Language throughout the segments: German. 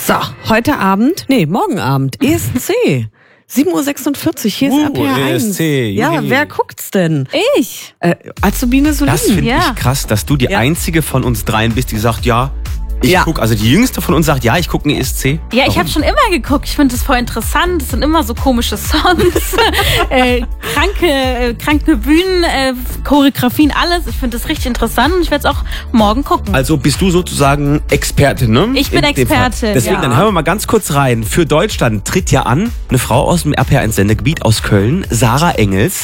So, morgen Abend, ESC. 7.46 Uhr, hier ist RPR1. ESC. Ja, wer guckt's denn? Ich. Azubine Solin. Das finde ich krass, dass du die einzige von uns dreien bist, die sagt, ich gucke. Also die jüngste von uns sagt, ich gucke einen ESC. Ja, ich habe schon immer geguckt. Ich finde das voll interessant. Es sind immer so komische Songs, kranke Bühnen, Choreografien, alles. Ich finde das richtig interessant und ich werde es auch morgen gucken. Also bist du sozusagen Expertin, ne? Ich bin Expertin, Deswegen, dann hören wir mal ganz kurz rein. Für Deutschland tritt ja an eine Frau aus dem RPR1-Sendegebiet aus Köln, Sarah Engels.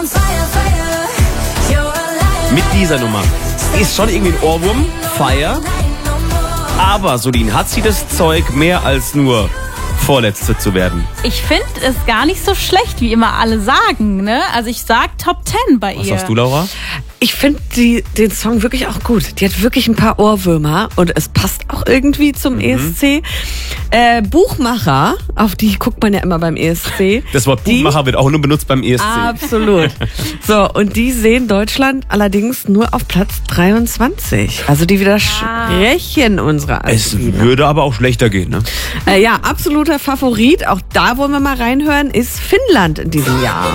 Mit dieser Nummer. Ist schon irgendwie ein Ohrwurm. Fire. Aber, Solin, hat sie das Zeug, mehr als nur Vorletzte zu werden? Ich finde es gar nicht so schlecht, wie immer alle sagen, ne? Also ich sag Top 10 bei ihr. Was sagst du, Laura? Ich finde den Song wirklich auch gut. Die hat wirklich ein paar Ohrwürmer und es passt auch irgendwie zum ESC. Buchmacher, auf die guckt man ja immer beim ESC. Das Wort Buchmacher wird auch nur benutzt beim ESC. Absolut. So, und die sehen Deutschland allerdings nur auf Platz 23. Also die widersprechen unserer Es würde aber auch schlechter gehen, ne? Ja, absoluter Favorit, auch da wollen wir mal reinhören, ist Finnland in diesem Jahr.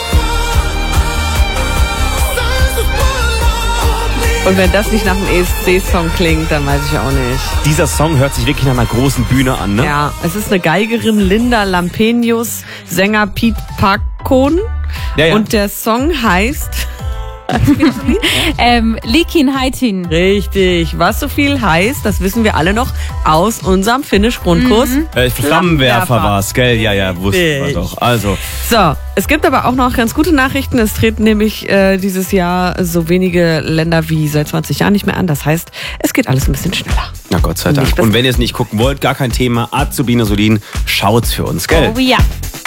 Und wenn das nicht nach einem ESC-Song klingt, dann weiß ich auch nicht. Dieser Song hört sich wirklich nach einer großen Bühne an, ne? Ja, es ist eine Geigerin, Linda Lampenius, Sänger Pete Parkon. Ja. Und der Song heißt... Likin Haitin. Richtig. Was so viel heißt, das wissen wir alle noch aus unserem Finnisch-Grundkurs. Flammenwerfer war's, gell? Ja, wussten wir doch. Also. So, es gibt aber auch noch ganz gute Nachrichten. Es treten nämlich dieses Jahr so wenige Länder wie seit 20 Jahren nicht mehr an. Das heißt, es geht alles ein bisschen schneller. Na Gott sei Dank. Und wenn ihr es nicht gucken wollt, gar kein Thema. Azubine Solin, schaut's für uns, gell? Oh ja.